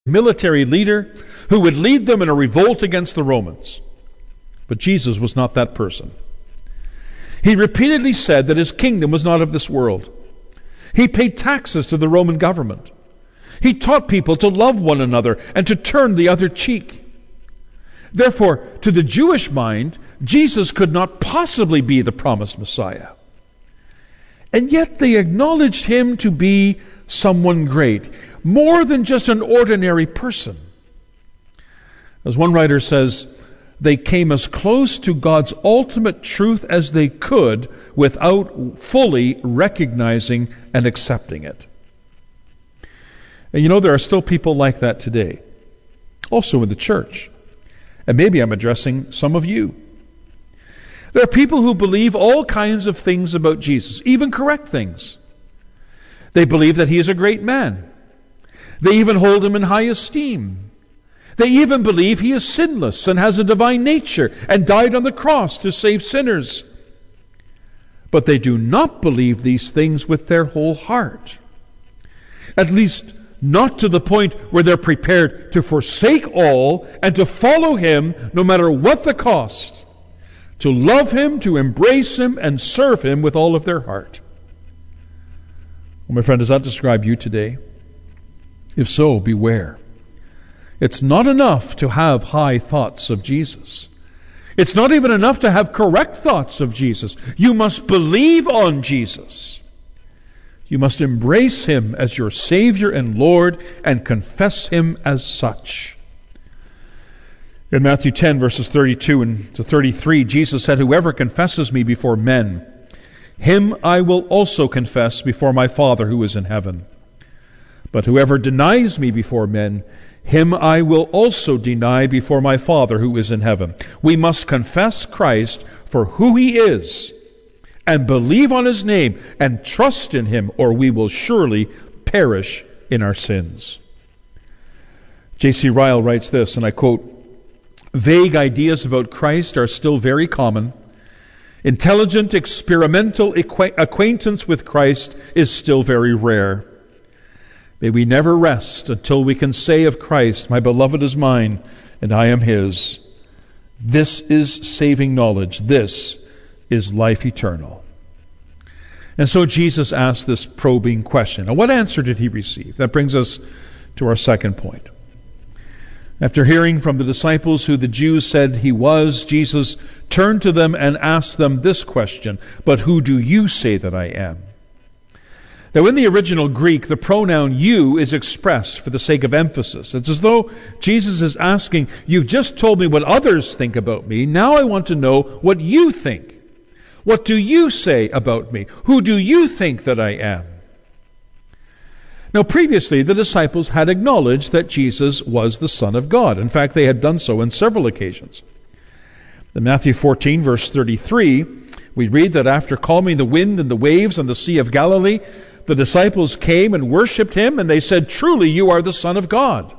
military leader who would lead them in a revolt against the Romans. But Jesus was not that person. He repeatedly said that his kingdom was not of this world. He paid taxes to the Roman government. He taught people to love one another and to turn the other cheek. Therefore, to the Jewish mind, Jesus could not possibly be the promised Messiah. And yet they acknowledged him to be someone great, more than just an ordinary person. As one writer says, they came as close to God's ultimate truth as they could without fully recognizing and accepting it. And you know, there are still people like that today, also in the church. And maybe I'm addressing some of you. There are people who believe all kinds of things about Jesus, even correct things. They believe that he is a great man. They even hold him in high esteem. They even believe he is sinless and has a divine nature and died on the cross to save sinners. But they do not believe these things with their whole heart. At least not to the point where they're prepared to forsake all and to follow him no matter what the cost. To love him, to embrace him, and serve him with all of their heart. Well, my friend, does that describe you today? If so, beware. It's not enough to have high thoughts of Jesus. It's not even enough to have correct thoughts of Jesus. You must believe on Jesus. You must embrace him as your Savior and Lord and confess him as such. In Matthew 10, verses 32 and to 33, Jesus said, "Whoever confesses me before men, him I will also confess before my Father who is in heaven. But whoever denies me before men, him I will also deny before my Father who is in heaven." We must confess Christ for who he is and believe on his name and trust in him, or we will surely perish in our sins. J.C. Ryle writes this, and I quote, "Vague ideas about Christ are still very common. Intelligent, experimental acquaintance with Christ is still very rare. May we never rest until we can say of Christ, 'My beloved is mine, and I am his.' This is saving knowledge. This is life eternal." And so Jesus asked this probing question. Now, what answer did he receive? That brings us to our second point. After hearing from the disciples who the Jews said he was, Jesus turned to them and asked them this question, "But who do you say that I am?" Now, in the original Greek, the pronoun you is expressed for the sake of emphasis. It's as though Jesus is asking, "You've just told me what others think about me. Now I want to know what you think. What do you say about me? Who do you think that I am?" Now, previously, the disciples had acknowledged that Jesus was the Son of God. In fact, they had done so on several occasions. In Matthew 14, verse 33, we read that after calming the wind and the waves on the Sea of Galilee, the disciples came and worshipped him, and they said, "Truly, you are the Son of God."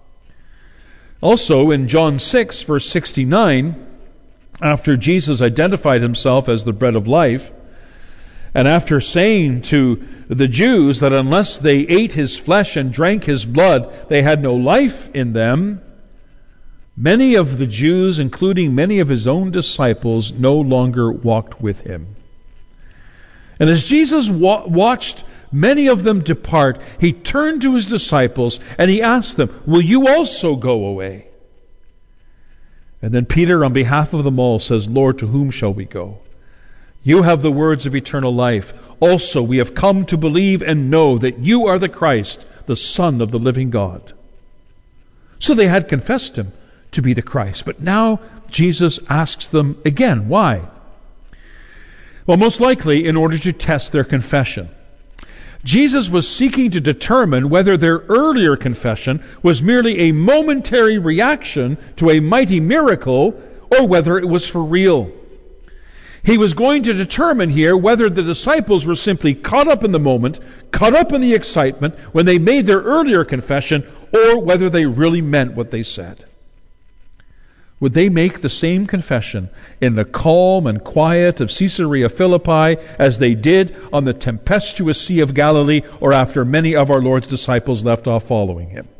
Also, in John 6, verse 69, after Jesus identified himself as the bread of life, and after saying to the Jews that unless they ate his flesh and drank his blood, they had no life in them, many of the Jews, including many of his own disciples, no longer walked with him. And as Jesus watched many of them depart, he turned to his disciples and he asked them, "Will you also go away?" And then Peter, on behalf of them all, says, "Lord, to whom shall we go? You have the words of eternal life. Also, we have come to believe and know that you are the Christ, the Son of the living God." So they had confessed him to be the Christ. But now Jesus asks them again, why? Well, most likely in order to test their confession. Jesus was seeking to determine whether their earlier confession was merely a momentary reaction to a mighty miracle or whether it was for real. He was going to determine here whether the disciples were simply caught up in the moment, caught up in the excitement when they made their earlier confession, or whether they really meant what they said. Would they make the same confession in the calm and quiet of Caesarea Philippi as they did on the tempestuous Sea of Galilee, or after many of our Lord's disciples left off following him?